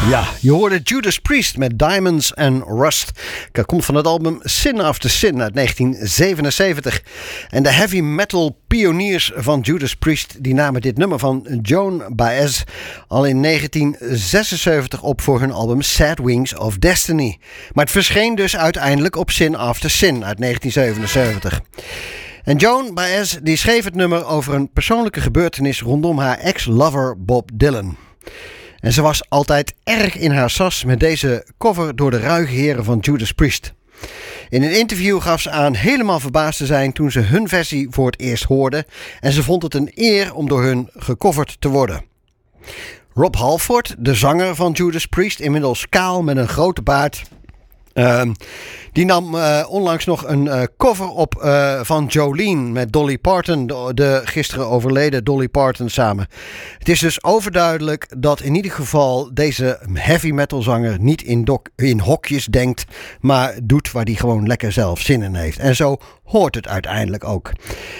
Ja, je hoorde Judas Priest met Diamonds and Rust. Dat komt van het album Sin After Sin uit 1977. En de heavy metal pioniers van Judas Priest die namen dit nummer van Joan Baez al in 1976 op voor hun album Sad Wings of Destiny. Maar het verscheen dus uiteindelijk op Sin After Sin uit 1977. En Joan Baez die schreef het nummer over een persoonlijke gebeurtenis rondom haar ex-lover Bob Dylan. En ze was altijd erg in haar sas met deze cover door de ruige heren van Judas Priest. In een interview gaf ze aan helemaal verbaasd te zijn toen ze hun versie voor het eerst hoorde. En ze vond het een eer om door hun gecoverd te worden. Rob Halford, de zanger van Judas Priest, inmiddels kaal met een grote baard. Die nam onlangs nog een cover op van Jolene met Dolly Parton, de gisteren overleden Dolly Parton samen. Het is dus overduidelijk dat in ieder geval deze heavy metal zanger niet in hokjes denkt, maar doet waar hij gewoon lekker zelf zin in heeft. En zo hoort het uiteindelijk ook.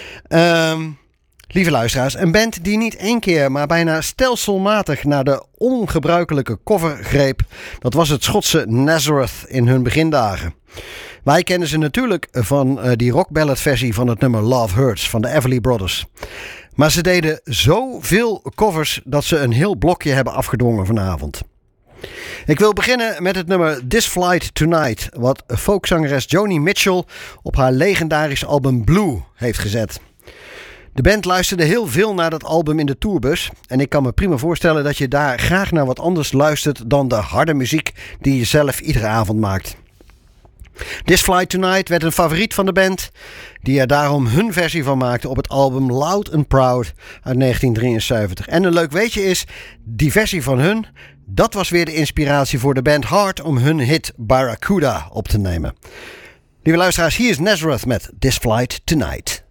Lieve luisteraars, een band die niet één keer, maar bijna stelselmatig naar de ongebruikelijke cover greep, dat was het Schotse Nazareth in hun begindagen. Wij kennen ze natuurlijk van die rockballad versie van het nummer Love Hurts van de Everly Brothers. Maar ze deden zoveel covers dat ze een heel blokje hebben afgedwongen vanavond. Ik wil beginnen met het nummer This Flight Tonight, wat folkzangeres Joni Mitchell op haar legendarische album Blue heeft gezet. De band luisterde heel veel naar dat album in de tourbus. En ik kan me prima voorstellen dat je daar graag naar wat anders luistert dan de harde muziek die je zelf iedere avond maakt. This Flight Tonight werd een favoriet van de band, die er daarom hun versie van maakte op het album Loud and Proud uit 1973. En een leuk weetje is, die versie van hun, dat was weer de inspiratie voor de band Heart om hun hit Barracuda op te nemen. Lieve luisteraars, hier is Nazareth met This Flight Tonight.